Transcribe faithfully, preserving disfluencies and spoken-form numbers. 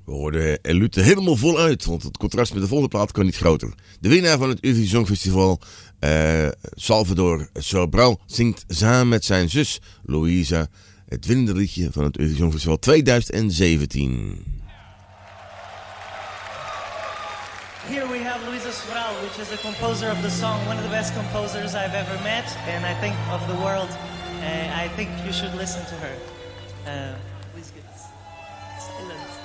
We hoorden Eluut er helemaal voluit, want het contrast met de volgende plaat kan niet groter. De winnaar van het Eurovisie Songfestival, uh, Salvador Sobral, zingt samen met zijn zus Louisa het winnende liedje van het Eurovisie Songfestival twintig zeventien. Here we have Luisa Sobral, which is the composer of the song, one of the best composers I've ever met, and I think of the world. Uh, I think you should listen to her. Uh, please give us silence.